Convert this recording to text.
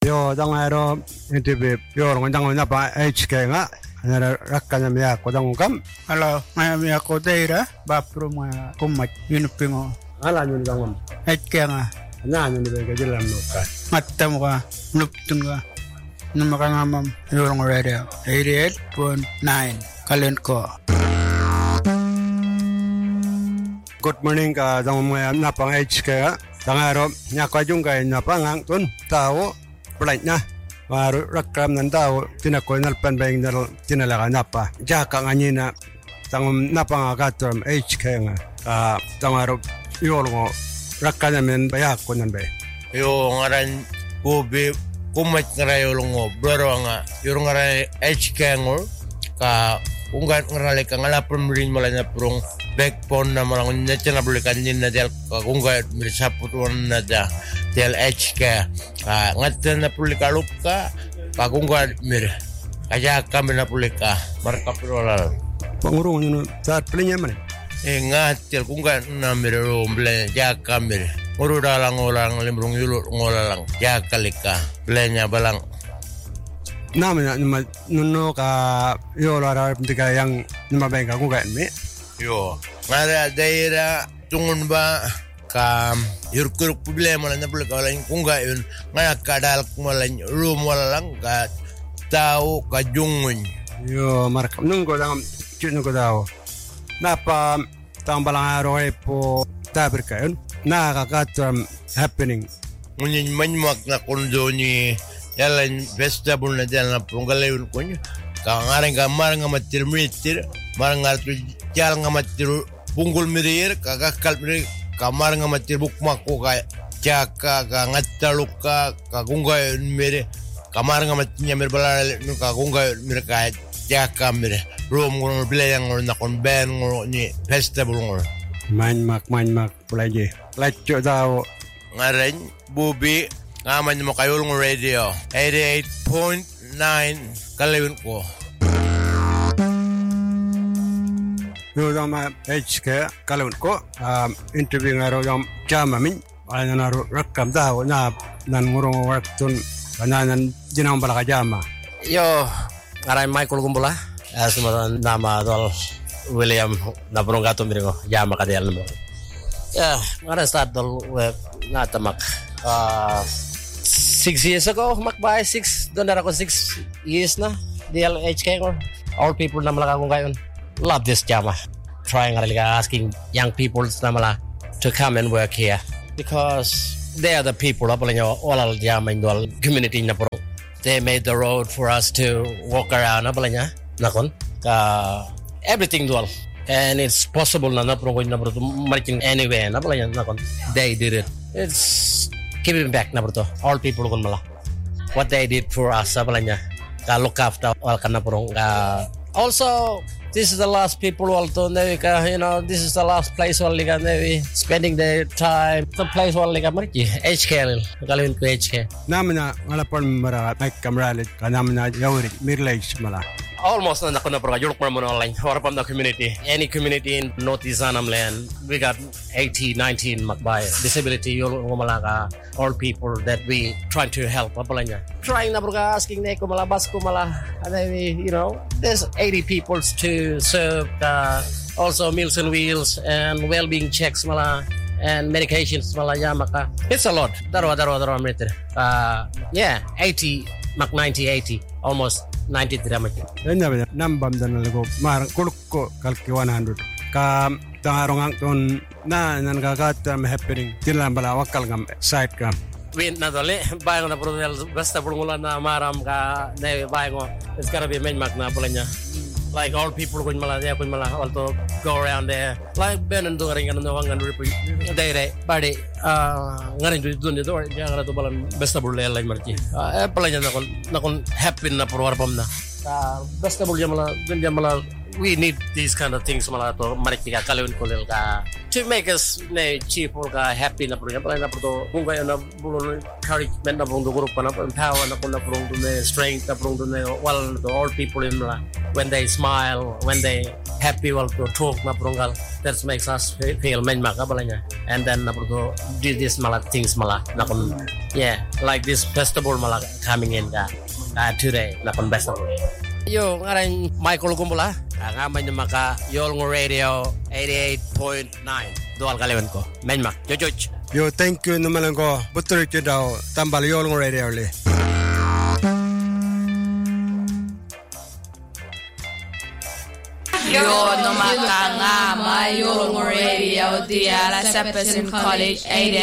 Yo dangero interview yo ngandang na pa HK nga ana rakkanya miya ko dangam. Hello, may ako Deira, bapro mga kumat yunupingo. Ala nyo dangam. HK nga. Na nyo ba gajilam no ka. Matam ka, nuptun ka. Namakangamam yung radio 88.9 kalent ko. Good morning ka dangam nga napang HK. Dangero nya ko jung kay napangang tun tao flight na. Maru rakram nan tao tinakoy nalpan bang dal tinalaga napa. Jaka nganyina dangam napang agatom HK nga. Dangero yolgo rakkanya men bayak ko nan bay. Yo ngaran bubi kumat ngarayo lungo bro nga yung ngaran HK ngor ka unggat ngarale ka ngalapon rin malanya prong backbone na malang natin na bulikan din na del unggat misaputuan na da del HK ngatin na pulikalup ka kagunggat mir kaya kami na pulika marka pirolal Pangurong nyo saat pilinya man. Ngatil kunggat na mir rumble ya kami uru dalang orang limrung yulur ngolalang ya kalika plenya balang Namanya nuno ka yo lara pentika yang nama baik aku kan me. Yo ngara daerah tungun ba ka yurkur problema na pula ka lang kungga yun ngaya kadal kumalan room wala lang ka tao ka jungun. Yo markam nungko dang cun ko daw. Napa tang balang araw po tabir kayon. Nakakatam happening. Ngunyan manyak na kondo ni yalan vegetable na dyan na punggalayun ko niya. Kangarang ka marang nga matir-mitir, marang nga tiyal nga matir punggol mirir, kakakal mirir, kamarang nga matir bukmak ko ka tiyaka, kangataluk ka, kakunggayon mirir, kamarang nga matinya mirir balala, kakunggayon mirir ka tiyaka mirir. Room ko nga bilayang nga na konben nga ni vegetable nga. Manmak pulaje. Lecture daw. Ngaran, bubi, ngaman mo kayo ng radio 88.9 kalawin ko. Yo dang ma HK kalawin ko. Interview nga raw yung jama min. Ano na rakam daw na ngurong work tun kananan dinang bala ka jama. Yo, ngaran Michael Gumbula. Sumaran nama dol William na purong gato miringo jama ka diyan mo. Yeah, ngaran start dol natamak. 6 years ago, makbay 6. Doon na ako 6 years na. DLHK or all people na malaka kong gayon. Love this jama. Trying asking young people na mala to come and work here because they are the people apala nyo all jama in the community na puro. They made the road for us to walk around apala nya nakon everything dual and it's possible na puro ko na puro marching anywhere apala nya nakon they did it. It's giving back na puro all people kun mala what they did for us apala nya ka look after all kana puro also this is the last people also you know this is the last place where they spending their time the place where they marchi HK kalin ko HK namna malapon mara may kamralit kanamna yawri mirlage mala almost na ako na pro julok mo online or from the community any community in North Izanam land we got 19 makbay disability yul malaka all people that we trying to help apala nya trying na broga asking ne ko malabas ko mala you know there's 80 people to serve also meals and wheels and well-being checks mala and medications mala yamaka it's a lot daro meter yeah 80 mak 80 almost 90 drama. Nya nambam dan lago mar kulko kalki 100 ka tangarong ang ton na nan gagata happening tilan bala wakal ngam side kam win na dole bayang na produel basta pulngula na maram ka ne bayang it's gotta be main mak na pulanya like all people kun mala also go around there like ben and doing and no wangan report day body ngarin dun do jangan to balan basta bulel like marti pulanya na kon happy na por warpam na basta bulya mala we need these kind of things mala to maritika kalun kulil ka to make us cheerful ka happy na puro na puro kung kayo na puro encouragement na puro grupo na power na puro strength na puro well to all people in when they smile when they happy well to talk na puro that makes us feel menma ka balanya and then na puro do this mala things mala na kun like this festival mala coming in ka today na kun festival yo ngaran Michael Gumbula ngaman yung maka Yolngu Radio 88.9 dual kaliwan ko menmak jojoch yo thank you naman ko butur ko daw tambal Yolngu Radio li yo no maka nga Yolngu Radio di ala Seppesen College 88